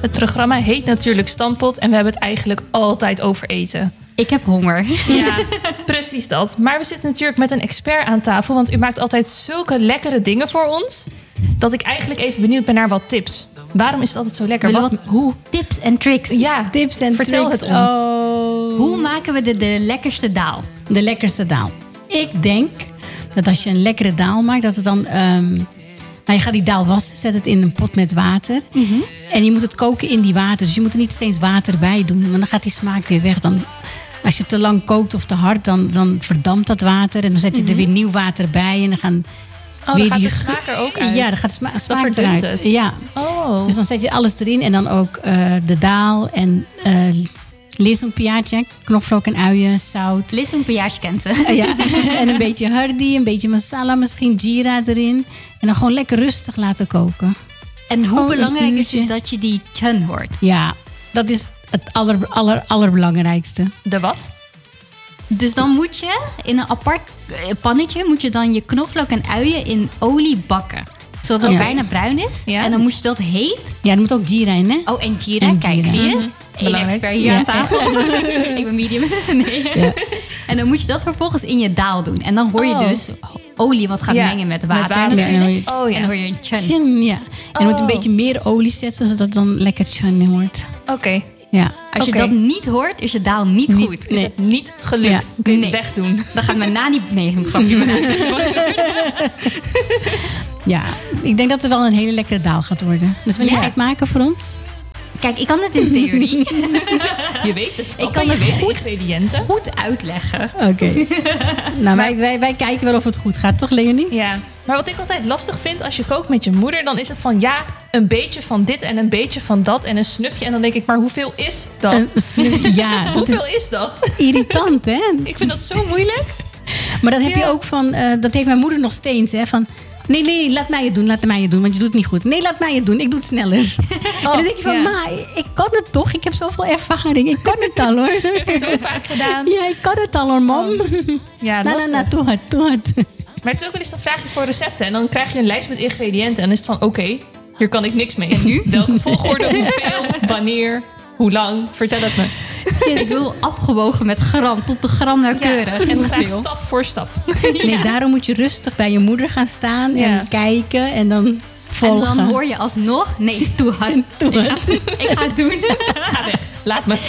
Het programma heet natuurlijk Stampot en we hebben het eigenlijk altijd over eten. Ik heb honger. Ja, precies dat. Maar we zitten natuurlijk met een expert aan tafel, want u maakt altijd zulke lekkere dingen voor ons, dat ik eigenlijk even benieuwd ben naar wat tips. Waarom is het altijd zo lekker? Hoe? Tips en tricks. Ja, Tips en vertel tricks. het ons. Oh. Hoe maken we de lekkerste daal? De lekkerste daal. Ik denk dat als je een lekkere daal maakt, dat het dan... je gaat die daal wassen, zet het in een pot met water. Mm-hmm. En je moet het koken in die water. Dus je moet er niet steeds water bij doen. Want dan gaat die smaak weer weg. Als je te lang kookt of te hard, dan verdampt dat water. En dan zet je er weer nieuw water bij. En dan gaan... dan gaat de smaak er ook uit. Ja, dan gaat de smaak verdunt eruit. het. Ja. Oh. Dus dan zet je alles erin. En dan ook de daal en lisumpiaatje, knoflook en uien, zout. Lisumpiaatje kent ze. Ja. En een beetje hardi, een beetje masala, misschien jeera erin. En dan gewoon lekker rustig laten koken. En hoe belangrijk is het dat je die chun hoort? Ja, dat is het allerbelangrijkste. De wat? Dus dan moet je in een apart pannetje moet je dan je knoflook en uien in olie bakken. Zodat het bijna bruin is. Ja. En dan moet je dat heet. Ja, er moet ook jeera in, hè? Oh, en jeera. En Kijk, jeera. zie je? Mm-hmm. Eén expert hier aan tafel. Ik ben medium. Nee. Ja. En dan moet je dat vervolgens in je daal doen. En dan hoor je dus olie wat gaat mengen met water. Natuurlijk. Oh ja. En dan hoor je een chun. Chun, ja. En je moet een beetje meer olie zetten, zodat het dan lekker chun wordt. Oké. Ja. Als je dat niet hoort, is je daal niet goed. Is het niet gelukt? Ja. Dan kun je het wegdoen. Dan gaat mijn nani... Nee, een grapje. Ja, ik denk dat het wel een hele lekkere daal gaat worden. Dus wanneer ga je het maken voor ons? Kijk, ik kan het in theorie Je weet de stappen, Ik kan je het weet de goed- ingrediënten. goed uitleggen. Oké. Nou, wij kijken wel of het goed gaat, toch Leonie? Ja, maar wat ik altijd lastig vind als je kookt met je moeder, dan is het van ja, een beetje van dit en een beetje van dat en een snufje. En dan denk ik, maar hoeveel is dat? Een snuf, ja, dat Hoeveel is is dat? irritant, hè? Ik vind dat zo moeilijk. Maar dan heb je Ja. ook van, dat heeft mijn moeder nog steeds, hè? Van, nee, laat mij het doen, want je doet het niet goed. Nee, laat mij het doen, ik doe het sneller. En dan denk je van, ja. ma, ik kan het toch? Ik heb zoveel ervaring, ik kan het al, hoor. Ik heb het zo vaak gedaan. Ja, ik kan het al, hoor, mam. Ja, Nou, lastig. doe het. Maar het is ook wel eens, dan vraag je voor recepten en dan krijg je een lijst met ingrediënten. En dan is het van, oké, hier kan ik niks mee. En nu? Welke volgorde, hoeveel, wanneer, hoe lang? Vertel het me. Ik wil afgewogen met gram, tot de gram nauwkeurig. En graag hoeveel. stap voor stap. Nee, daarom moet je rustig bij je moeder gaan staan Ja. en kijken en dan En volgen. dan hoor je alsnog... Nee, doe het. Ik ga het doen. Ga weg, laat me.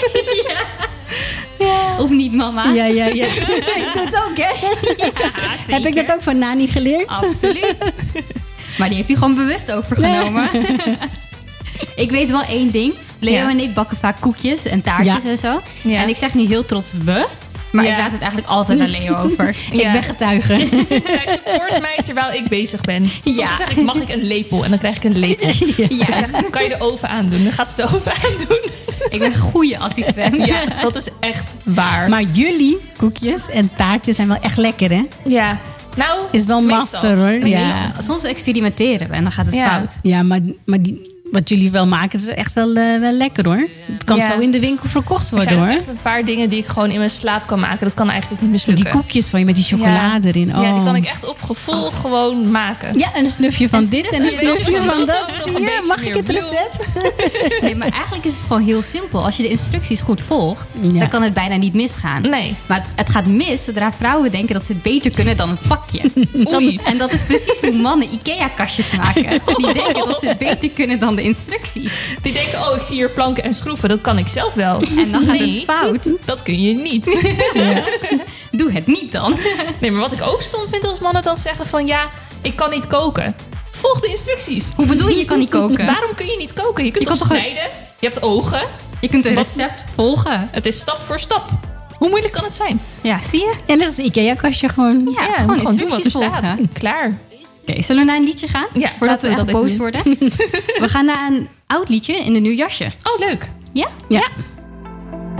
Of niet, mama? Ja. Ik doe het ook, hè? Heb ik dat ook van Nani geleerd? Absoluut. Maar die heeft hij gewoon bewust overgenomen. Ik weet wel één ding. Leo Ja. en ik bakken vaak koekjes en taartjes Ja. en zo. Ja. En ik zeg nu heel trots we. Maar Ja. ik laat het eigenlijk altijd aan Leo over. Ja. Ik ben getuige. Zij support mij terwijl ik bezig ben. Soms Ja. zeg ik, mag ik een lepel? En dan krijg ik een lepel. Ja. Ik zeg, kan je de oven aandoen? Dan gaat ze de oven aandoen. Ik ben een goede assistent. Ja, dat is echt waar. Maar jullie koekjes en taartjes zijn wel echt lekker, hè? ja, nou, Is wel meestal. master, hoor. Meestal. Ja. Soms experimenteren we en dan gaat het Ja. fout. Ja, maar wat jullie wel maken, is echt wel lekker, hoor. Het kan Ja. zo in de winkel verkocht Er worden, zijn ook hoor. echt een paar dingen die ik gewoon in mijn slaap kan maken. Dat kan eigenlijk niet Die mislukken. koekjes van je met die chocolade erin. Oh. Ja, die kan ik echt op gevoel gewoon maken. Ja, een snufje van dit en een snufje van dat. Nog Zie een je? beetje Mag ik meer het bloem. recept? Nee, maar eigenlijk is het gewoon heel simpel. Als je de instructies goed volgt, Ja. dan kan het bijna niet misgaan. Nee. Maar het gaat mis zodra vrouwen denken dat ze het beter kunnen dan het pakje. Oei. En dat is precies hoe mannen IKEA-kastjes maken. Die denken dat ze het beter kunnen dan de instructies. Die denken, oh, ik zie hier planken en schroeven. Dat kan ik zelf wel. En dan gaat Nee, het fout. Dat kun je niet. Doe het niet dan. Nee, maar wat ik ook stom vind als mannen dan zeggen van... ja, ik kan niet koken. Volg de instructies. Hoe bedoel je, je kan niet koken? Waarom kun je niet koken? Je kunt Je toch kan toch snijden? Je hebt ogen. Je kunt een Wat- recept volgen. Het is stap voor stap. Hoe moeilijk kan het zijn? Ja, zie je? En dat is een Ikea-kastje gewoon. Ja, je gewoon moet gewoon doen wat er instructies staat. volgen. Klaar. Oké, zullen we naar een liedje gaan? Ja, Voordat laten we we echt dat boos even worden. We gaan naar een oud liedje in een nieuw jasje. Oh, leuk. Ja? Ja.